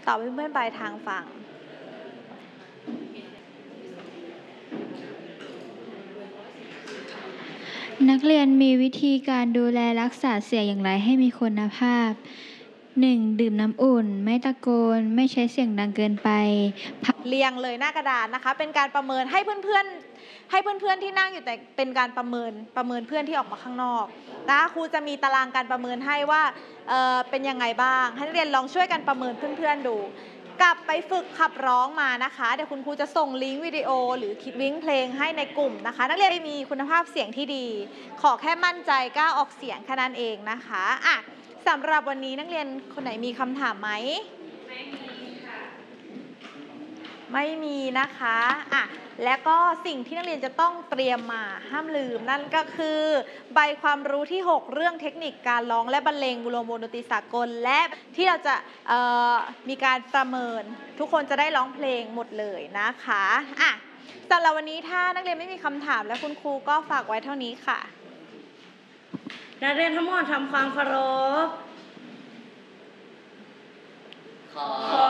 ตอบให้เพื่อนๆปลายทางฟังนักเรียนมีวิธีการดูแลรักษาเสียงอย่างไรให้มีคุณภาพ 1. ดื่มน้ำอุ่นไม่ตะโกนไม่ใช้เสียงดังเกินไปเรียงเลยหน้ากระดานนะคะเป็นการประเมินให้เพื่อนๆที่นั่งอยู่แต่เป็นการประเมินเพื่อนที่ออกมาข้างนอกนะครูจะมีตารางการประเมินให้ว่าเป็นยังไงบ้างให้นักเรียนลองช่วยกันประเมินเพื่อนๆดูกลับไปฝึกขับร้องมานะคะเดี๋ยวคุณครูจะส่งลิงก์วิดีโอหรือลิงก์เพลงให้ในกลุ่มนะคะนักเรียนมีคุณภาพเสียงที่ดีขอแค่มั่นใจกล้าออกเสียงแค่นั้นเองนะคะอ่ะสำหรับวันนี้นักเรียนคนไหนมีคำถามไหมไม่มีนะคะอ่ะและก็สิ่งที่นักเรียนจะต้องเตรียมมาห้ามลืมนั่นก็คือใบความรู้ที่ 6 เรื่องเทคนิคการร้องและบรรเลงวงดนตรีสากลและที่เราจะมีการประเมินทุกคนจะได้ร้องเพลงหมดเลยนะคะอ่ะสำหรับวันนี้ถ้านักเรียนไม่มีคำถามและคุณครูก็ฝากไว้เท่านี้ค่ะนักเรียนทั้งหมดทำความเคารพขอ